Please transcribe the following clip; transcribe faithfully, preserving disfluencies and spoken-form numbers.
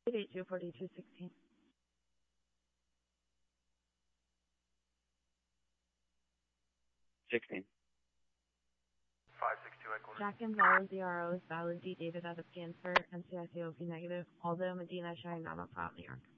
eight two forty-two sixteen. sixteen. five six two Ecuador. Jack and valid D R O is valid D David out of Gansford, N C I C O P negative, Aldo Medina Shine Nama Prop, New York.